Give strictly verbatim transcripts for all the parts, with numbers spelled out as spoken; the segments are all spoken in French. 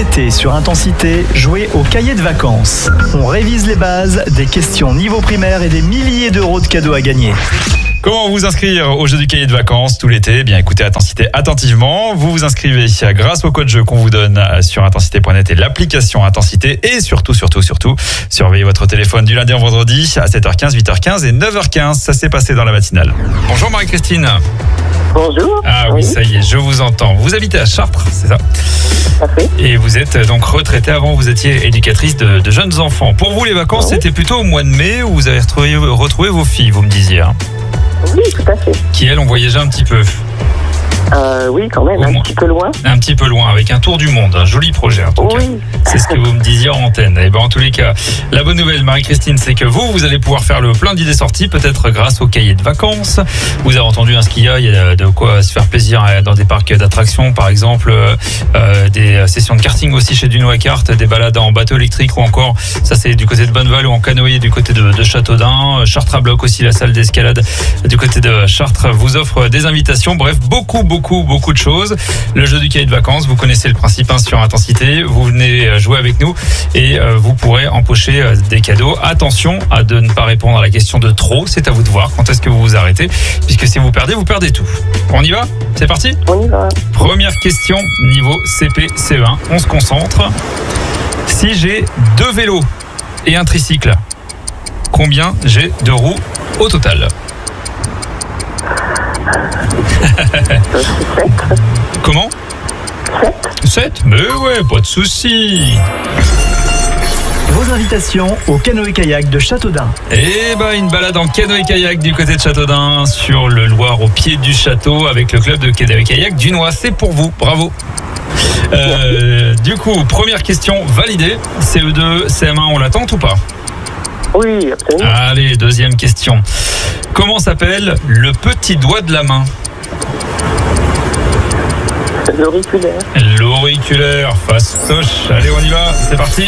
l'été sur Intensité, jouez au cahier de vacances. On révise les bases, des questions niveau primaire et des milliers d'euros de cadeaux à gagner. Comment vous inscrire au jeu du cahier de vacances tout l'été ? Eh bien, écoutez Intensité attentivement. Vous vous inscrivez grâce au code jeu qu'on vous donne sur intensité point net et l'application Intensité. Et surtout, surtout, surtout, surveillez votre téléphone du lundi au vendredi à sept heures quinze, huit heures quinze et neuf heures quinze. Ça s'est passé dans la matinale. Bonjour Marie-Christine. Bonjour. Ah oui, oui, ça y est, je vous entends. Vous habitez à Chartres, c'est ça ? Parfait. Et vous êtes donc retraitée. Avant, vous étiez éducatrice de, de jeunes enfants. Pour vous, les vacances, oui. C'était plutôt au mois de mai où vous avez retrouvé, retrouvé vos filles, vous me disiez. Hein. Oui, tout à fait. Qui, elles, ont voyagé un petit peu. Euh, oui, quand même, un petit peu loin. Un petit peu loin, avec un tour du monde. Un joli projet, en tout oui. cas. C'est ce que vous me disiez en antenne. Et ben, en tous les cas, la bonne nouvelle, Marie-Christine, c'est que vous, vous allez pouvoir faire le plein d'idées sorties, peut-être grâce au cahier de vacances. Vous avez entendu hein, ce qu'il y a. Il y a de quoi se faire plaisir dans des parcs d'attractions, par exemple, euh, des sessions de karting aussi chez Dunois Kart, des balades en bateau électrique ou encore, ça c'est du côté de Bonneval ou en canoë du côté de, de Châteaudun. Chartres à Bloc aussi, la salle d'escalade du côté de Chartres vous offre des invitations. Bref, beaucoup, beaucoup, beaucoup de choses. Le jeu du cahier de vacances, vous connaissez le principe hein, sur Intensité. Vous venez jouer avec nous et euh, vous pourrez empocher euh, des cadeaux. Attention à de ne pas répondre à la question de trop. C'est à vous de voir quand est-ce que vous vous arrêtez. Puisque si vous perdez, vous perdez tout. On y va ? C'est parti ? On y va. Première question, niveau C P C E un. On se concentre. Si j'ai deux vélos et un tricycle, combien j'ai de roues au total ? Comment ? sept. sept ? Mais ouais, pas de souci. Vos invitations au canoë-kayak de Châteaudun. Eh ben, une balade en canoë-kayak du côté de Châteaudun sur le Loir au pied du château avec le club de canoë-kayak Dunois. C'est pour vous, bravo. Euh, du coup, première question validée. C E deux, C M un, on l'attend ou pas ? Oui, absolument. Allez, deuxième question. Comment s'appelle le petit doigt de la main ? L'auriculaire. L'auriculaire, fastoche. Allez, on y va, c'est parti.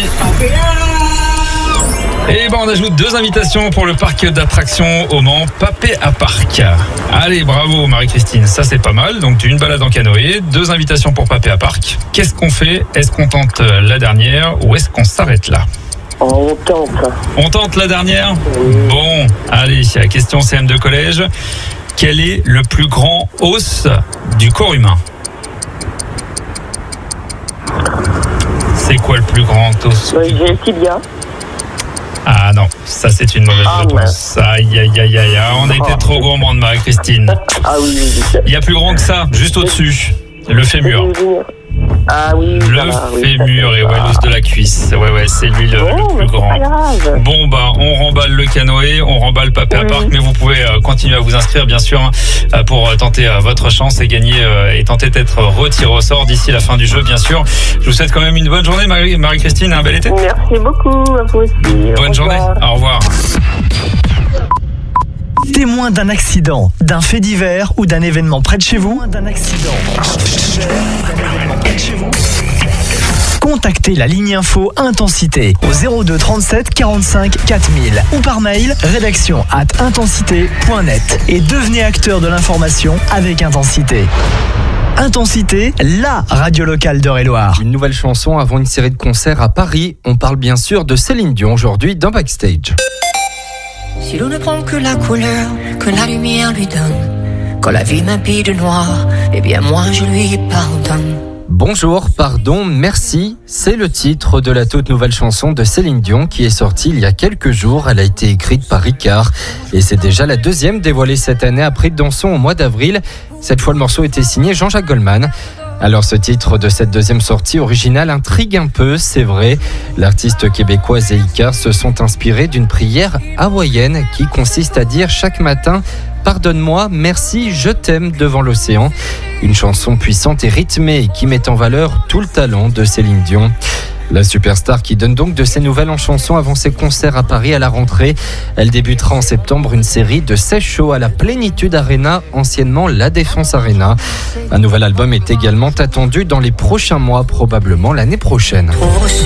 Et ben on ajoute deux invitations pour le parc d'attractions au Mans, Papé à Parc. Allez, bravo Marie-Christine, ça c'est pas mal. Donc une balade en canoë, deux invitations pour Papé à Parc. Qu'est-ce qu'on fait ? Est-ce qu'on tente la dernière ou est-ce qu'on s'arrête là ? On tente. On tente la dernière ? Oui. Bon, allez, la question C M de collège. Quel est le plus grand os du corps humain ? C'est quoi le plus grand os ? Oui, j'ai le tibia. Ah non, ça c'est une mauvaise ah, réponse. Aïe, aïe, aïe, aïe, on a été trop gourmande, Marie-Christine. Ah oui, oui, oui. Il y a plus grand que ça, juste au-dessus. Le fémur. Ah oui. Le voilà, fémur oui, et ouais, l'os de la cuisse. Ouais, ouais, c'est lui le, bon, le plus grand. Pas grave. Bon, bah, on remballe le canoë, on remballe Papé à Parc, mais vous pouvez euh, continuer à vous inscrire, bien sûr, hein, pour euh, tenter euh, votre chance et gagner euh, et tenter d'être retiré au sort d'ici la fin du jeu, bien sûr. Je vous souhaite quand même une bonne journée, Marie- Marie-Christine, un bel été. Merci beaucoup, à vous aussi. Bonne Au journée, revoir. au revoir. Témoin d'un accident, d'un fait divers ou d'un événement près de chez vous. D'un accident, d'un événement près de chez vous. Contactez la ligne info Intensité au zéro deux trente-sept quarante-cinq quatre mille ou par mail rédaction arobase intensité point net et devenez acteur de l'information avec Intensité. Intensité, la radio locale d'Eure-et-Loire. Une nouvelle chanson avant une série de concerts à Paris. On parle bien sûr de Céline Dion aujourd'hui dans Backstage. Si l'on ne prend que la couleur que la lumière lui donne, quand la vie m'habille de noir, eh bien moi je lui pardonne. Bonjour, pardon, merci, c'est le titre de la toute nouvelle chanson de Céline Dion qui est sortie il y a quelques jours. Elle a été écrite par Ricard et c'est déjà la deuxième dévoilée cette année après Dansons au mois d'avril. Cette fois le morceau était signé Jean-Jacques Goldman. Alors ce titre de cette deuxième sortie originale intrigue un peu, c'est vrai. L'artiste québécoise et Ricard se sont inspirés d'une prière hawaïenne qui consiste à dire chaque matin « Pardonne-moi, merci, je t'aime » devant l'océan. Une chanson puissante et rythmée qui met en valeur tout le talent de Céline Dion. La superstar qui donne donc de ses nouvelles en chanson avant ses concerts à Paris à la rentrée. Elle débutera en septembre une série de seize shows à la Plénitude Arena, anciennement la Défense Arena. Un nouvel album est également attendu dans les prochains mois, probablement l'année prochaine.